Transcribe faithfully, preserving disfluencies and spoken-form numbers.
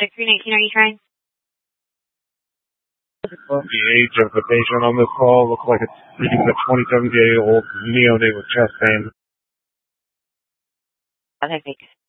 Medic three nineteen, are you trying? The age of the patient on this call looks like it's a twenty-seven day old neonate with chest pain. Okay, thanks.